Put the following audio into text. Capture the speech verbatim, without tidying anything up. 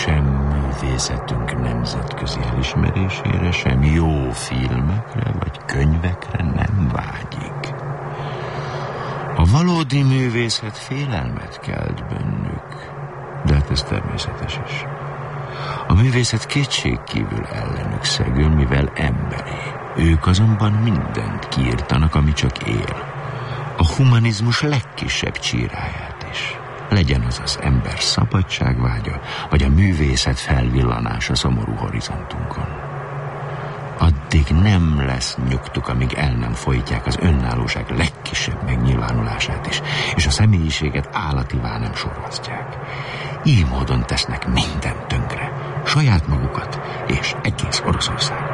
sem művészetünk nemzetközi elismerésére, sem jó filmekre vagy könyvekre nem vágyik. A valódi művészet félelmet kelt bennük, de hát ez természetes is. A művészet kétségkívül ellenük szegül, mivel emberi. Ők azonban mindent kiirtanak, ami csak él. A humanizmus legkisebb csíráját is. Legyen az az ember szabadságvágya, vagy a művészet felvillanása szomorú horizontunkon. Addig nem lesz nyugtuk, amíg el nem folytják az önállóság legkisebb megnyilvánulását is, és a személyiséget állativá nem sorvasztják. Így módon tesznek mindent tönkre, saját magukat és egész Oroszországot.